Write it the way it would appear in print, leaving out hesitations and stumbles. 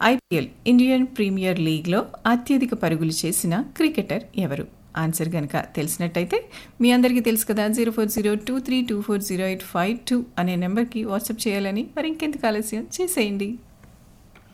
IPL Indian premier లీగ్లో అత్యధిక పరుగులు చేసిన క్రికెటర్ ఎవరు? ఆన్సర్ కనుక తెలిసినట్టయితే మీ అందరికీ తెలుసు కదా, 0402324085 అనే నెంబర్కి వాట్సాప్ చేయాలని. మరి ఇంకెందుకు ఆలస్యం, చేసేయండి.